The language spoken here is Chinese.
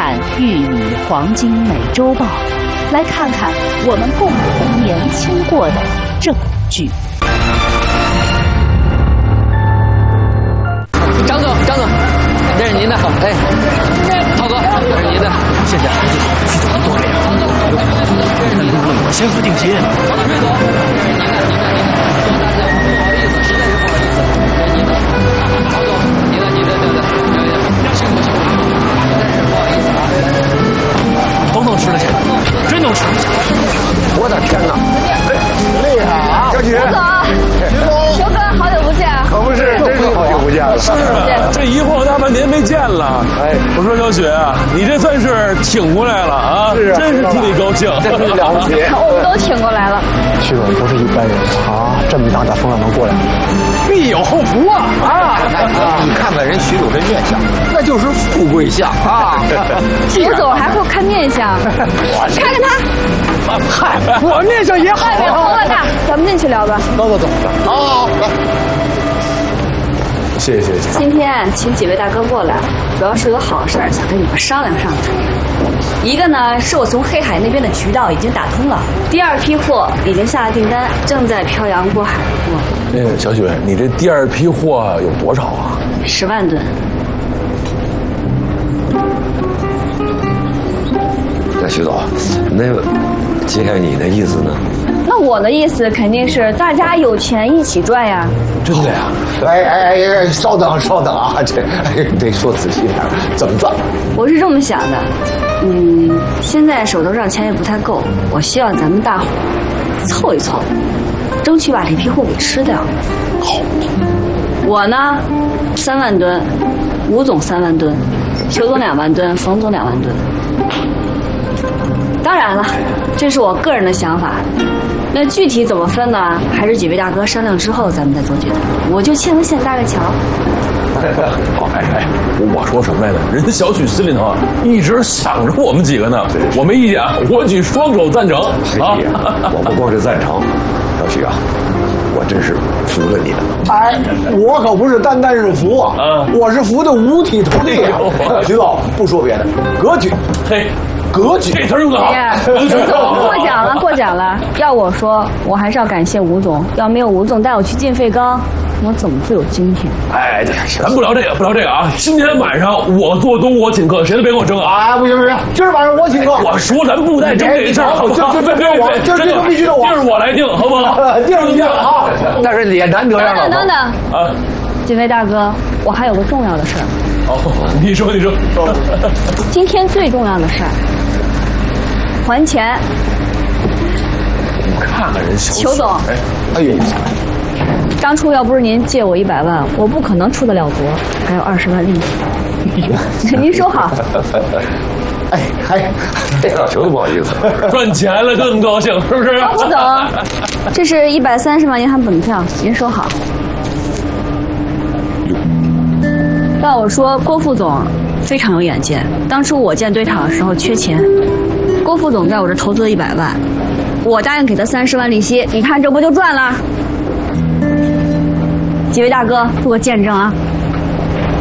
看《玉米黄金美洲豹》，来看看我们共同年轻过的证据。 张总，这是您的，哎，涛哥，这是您的。 现在孩子徐总多这样，那我先付定金。都能吃得下，真能吃得下。 我的天哪！厉害啊，小许！ 熊哥，好久不见啊！ 可不是，真是好久不见了。 是啊，这一晃大半年没见了。哎，我说小雪啊，你这算是挺过来了啊！ 是啊， 真是替你高兴， 真是了不起。 我们都挺过来了。 徐总不是一般人啊，这么大风浪能过来，必有后福啊！ 你看看人徐总这面相，那就是富贵相啊！ 徐总还会看面相，看看他。 嗨，我面相也好。 外面风浪大，咱们进去聊吧。 走。好，来。 谢谢。 今天请几位大哥过来，主要是有好事想跟你们商量商量。一个呢，是我从黑海那边的渠道已经打通了，第二批货已经下了订单，正在漂洋过海过。 那个小雪，你这第二批货有多少啊 ？10万吨。 那徐总，那接下来你的意思呢？ 那我的意思肯定是大家有钱一起赚呀。 真的呀？ 哎，稍等啊，这得说仔细点，怎么赚？ 我是这么想的，现在手头上钱也不太够，我希望咱们大伙凑一凑，争取把这批货给吃掉。 好， 我呢3万吨，吴总3万吨，裘总2万吨，冯总2万吨。当然了，这是我个人的想法。那具体怎么分呢？还是几位大哥商量之后咱们再做决定。我就牵个线搭个桥。 哎，我说什么来着？人家小许心里头一直想着我们几个呢。我没意见，我举双手赞成啊！ 我不光是赞成，小许啊，我真是服了你了。 哎，我可不是单是服啊，我是服的五体投地啊。徐总，不说别的，格局， 嘿。 格局， 这词用得好。 过奖了。要我说，我还是要感谢吴总。要没有吴总带我去进废钢，我怎么会有今天？ 哎，对，咱不聊这个啊！今天晚上我做东，我请客，谁都别跟我争啊！ 啊，不行，今儿晚上我请客。 我说咱不带争这事儿， 别，今儿必须得我， 今儿我来定，好不好？ 定啊！ 但是脸难得呀， 等啊！几位大哥，我还有个重要的事儿。 哦，你说。 今天最重要的事儿，还钱。 你看看人裘总， 哎呦， 当初要不是您借我100万，我不可能出得了国，还有20万利息。您收好。 这老裘子不好意思， 赚钱了更高兴，是不是？ 副总，这是130万银行本票，您收好。要我说，郭副总非常有眼界。当初我建堆场的时候缺钱，郭副总在我这投资了100万，我答应给他30万利息，你看这不就赚了？几位大哥，做个见证啊！